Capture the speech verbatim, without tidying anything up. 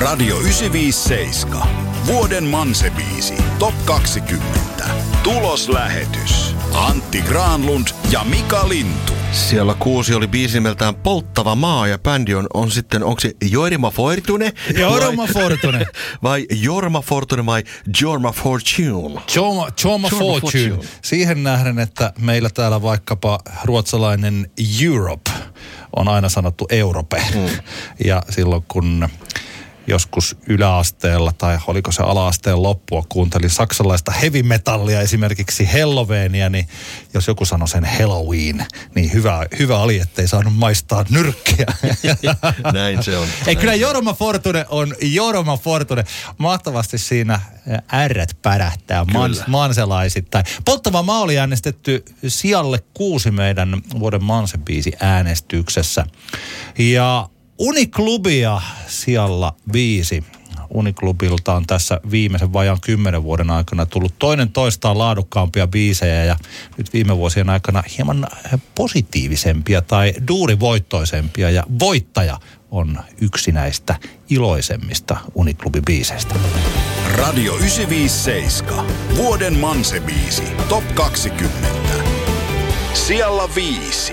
Radio yhdeksänsataaviisikymmentäseitsemän. Vuoden Manse-biisi. Top kaksikymmentä. Tuloslähetys. Antti Granlund ja Mika Lintu. Siellä kuusi oli biisi nimeltään Polttava maa ja bändi on, on sitten, onko se Jorma Fortune? Jorma Fortune. Vai Jorma Fortune vai Jorma Fortune? Jorma, Jorma Fortune. Fortune. Siihen nähden, että meillä täällä vaikkapa ruotsalainen Europe on aina sanottu Europe. Mm. Ja silloin kun joskus yläasteella tai oliko se ala-asteen loppua, kuuntelin saksalaista heavy metallia, esimerkiksi Halloweenia, niin jos joku sanoi sen Halloween, niin hyvä, hyvä oli, ettei saanut maistaa nyrkkiä. Näin se on. Ei, kyllä Jorma Fortune on Jorma Fortune. Mahtavasti siinä ärrät pärähtää mans, manselaisittain. Polttava maa oli äänestetty sijalle kuusi meidän vuoden Manse-biisi äänestyksessä. Ja Uniklubia sijalla viisi. Uniklubilta on tässä viimeisen vajaan kymmenen vuoden aikana tullut toinen toistaan laadukkaampia biisejä ja nyt viime vuosien aikana hieman positiivisempia tai duurivoittoisempia ja voittaja on yksi näistä iloisemmista Uniklubi-biiseistä. Radio yhdeksänsataaviisikymmentäseitsemän. Vuoden Manse-biisi. Top kaksikymmentä. Sijalla viisi.